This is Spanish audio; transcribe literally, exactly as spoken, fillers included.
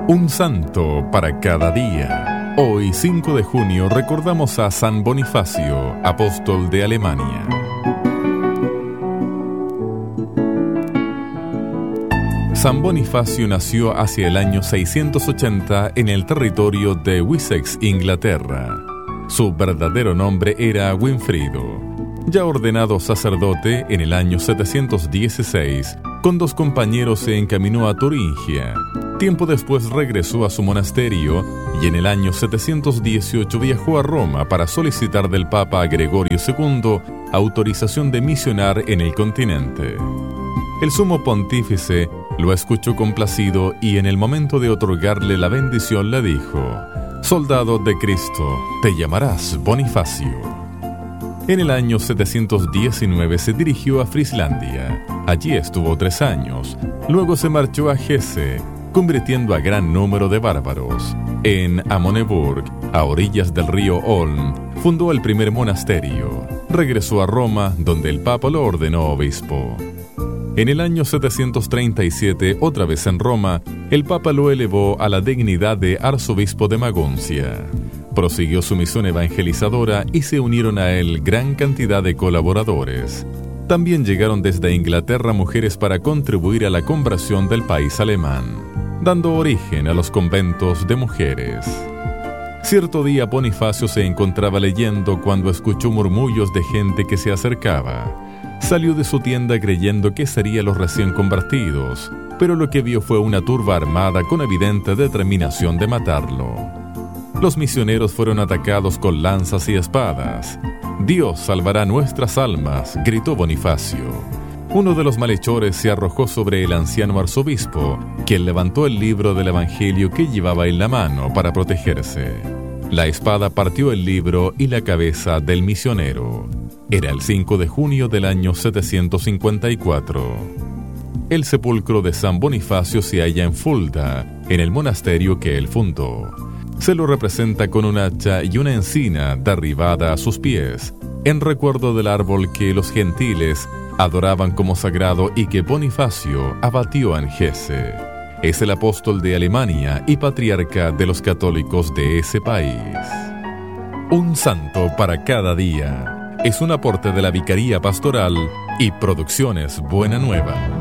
Un santo para cada día. Hoy, cinco de junio, recordamos a San Bonifacio, apóstol de Alemania. San Bonifacio nació hacia el año seiscientos ochenta en el territorio de Wessex, Inglaterra. Su verdadero nombre era Winfrido. Ya ordenado sacerdote en el año setecientos dieciséis, con dos compañeros se encaminó a Turingia. Tiempo después regresó a su monasterio y en el año setecientos dieciocho viajó a Roma para solicitar del Papa Gregorio segundo autorización de misionar en el continente. El sumo pontífice lo escuchó complacido y en el momento de otorgarle la bendición le dijo: «Soldado de Cristo, te llamarás Bonifacio». En el año setecientos diecinueve se dirigió a Frieslandia. Allí estuvo tres años. Luego se marchó a Hesse, convirtiendo a gran número de bárbaros. En Amoneburg, a orillas del río Olm, fundó el primer monasterio. Regresó a Roma, donde el Papa lo ordenó obispo. En el año setecientos treinta y siete, otra vez en Roma, el Papa lo elevó a la dignidad de arzobispo de Maguncia. Prosiguió su misión evangelizadora y se unieron a él gran cantidad de colaboradores. También llegaron desde Inglaterra mujeres para contribuir a la conversión del país alemán, dando origen a los conventos de mujeres. Cierto día Bonifacio se encontraba leyendo cuando escuchó murmullos de gente que se acercaba. Salió de su tienda creyendo que serían los recién convertidos, pero lo que vio fue una turba armada con evidente determinación de matarlo. Los misioneros fueron atacados con lanzas y espadas. «Dios salvará nuestras almas», gritó Bonifacio. Uno de los malhechores se arrojó sobre el anciano arzobispo, quien levantó el libro del Evangelio que llevaba en la mano para protegerse. La espada partió el libro y la cabeza del misionero. Era el cinco de junio del año setecientos cincuenta y cuatro. El sepulcro de San Bonifacio se halla en Fulda, en el monasterio que él fundó. Se lo representa con un hacha y una encina derribada a sus pies, en recuerdo del árbol que los gentiles adoraban como sagrado y que Bonifacio abatió en Hesse. Es el apóstol de Alemania y patriarca de los católicos de ese país. Un santo para cada día es un aporte de la Vicaría Pastoral y Producciones Buena Nueva.